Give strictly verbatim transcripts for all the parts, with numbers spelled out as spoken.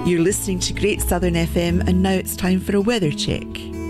You're listening to Great Southern F M, and now it's time for a weather check.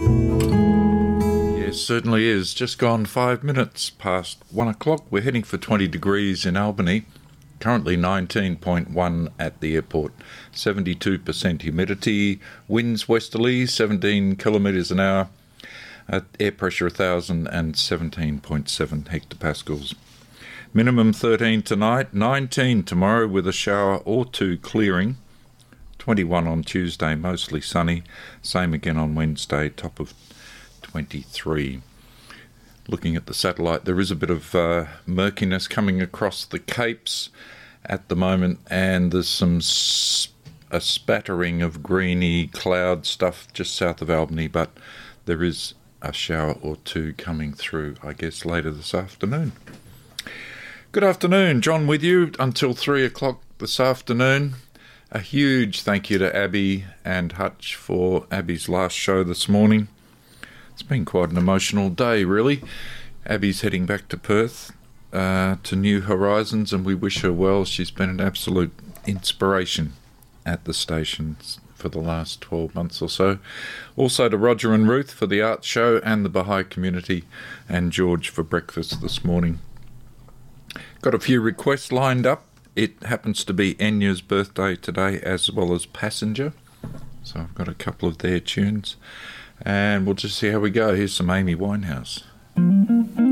Yes, certainly is. Just gone five minutes past one o'clock. We're heading for twenty degrees in Albany. Currently nineteen point one at the airport. seventy-two percent humidity. Winds westerly, seventeen kilometres an hour. At air pressure one thousand seventeen point seven hectopascals. Minimum thirteen tonight, nineteen tomorrow with a shower or two clearing. twenty-one on Tuesday, mostly sunny. Same again on Wednesday, top of twenty-three. Looking at the satellite, there is a bit of uh, murkiness coming across the Capes at the moment, and there's some sp- a spattering of greeny cloud stuff just south of Albany, but there is a shower or two coming through, I guess, later this afternoon. Good afternoon, John with you until three o'clock this afternoon. A huge thank you to Abby and Hutch for Abby's last show this morning. It's been quite an emotional day, really. Abby's heading back to Perth, uh, to New Horizons, and we wish her well. She's been an absolute inspiration at the station for the last twelve months or so. Also to Roger and Ruth for the art show and the Baha'i community, and George for breakfast this morning. Got a few requests lined up. It happens to be Enya's birthday today, as well as Passenger. So I've got a couple of their tunes. And we'll just see how we go. Here's some Amy Winehouse.